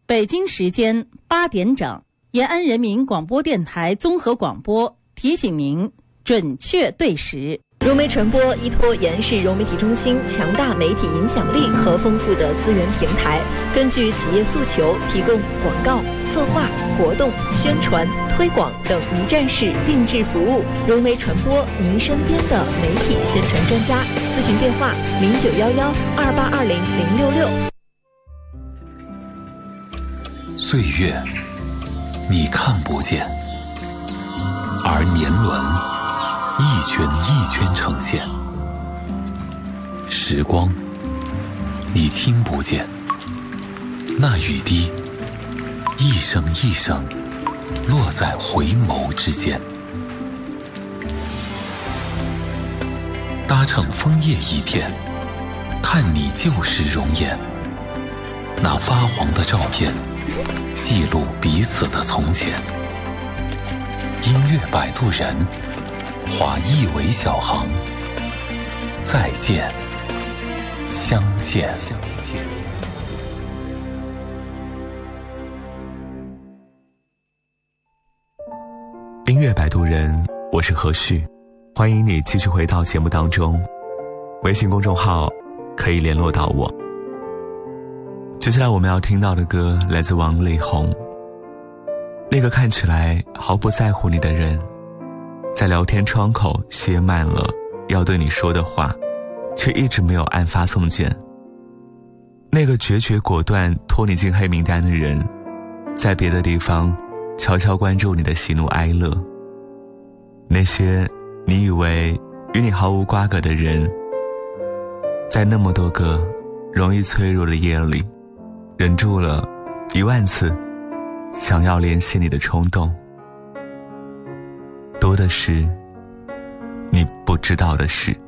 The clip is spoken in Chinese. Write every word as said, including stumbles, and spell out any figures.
北京时间八点整，延安人民广播电台综合广播提醒您准确对时。 融媒传播依托延世融媒体中心强大媒体影响力和丰富的资源平台，根据企业诉求提供广告、策划、活动、宣传、推广等一站式定制服务。融媒传播，您身边的媒体宣传专家。咨询电话：零九幺幺二八二零零六六。 岁月，你看不见，而年轮一圈一圈呈现；时光，你听不见，那雨滴一声一声落在回眸之间。搭乘枫叶一片，看你旧时容颜，那发黄的照片记录彼此的从前。音乐摆渡人，划一尾小航，再见，相见。 音乐摆渡人，我是何旭，欢迎你继续回到节目当中。微信公众号可以联络到我。接下来我们要听到的歌来自王力宏。那个看起来毫不在乎你的人，在聊天窗口写满了要对你说的话，却一直没有按发送键。那个决绝果断拖你进黑名单的人，在别的地方悄悄关注你的喜怒哀乐。那些你以为与你毫无瓜葛的人，在那么多个容易脆弱的夜里，忍住了一万次想要联系你的冲动。多的是你不知道的事。